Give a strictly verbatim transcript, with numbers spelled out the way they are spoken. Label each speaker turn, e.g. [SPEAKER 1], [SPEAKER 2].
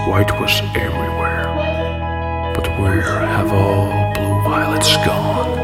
[SPEAKER 1] white was everywhere. But where have all blue violets gone?